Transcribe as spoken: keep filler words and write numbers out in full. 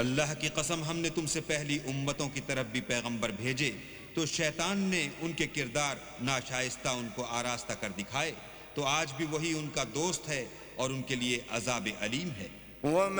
अल्लाह की कसम, हमने तुमसे पहली उम्मतों की तरफ भी पैगंबर भेजे, तो शैतान ने उनके किरदार नाशाइस्ता उनको आरास्ता कर दिखाए, तो आज भी वही उनका दोस्त है और उनके लिए अजाब अलीम है।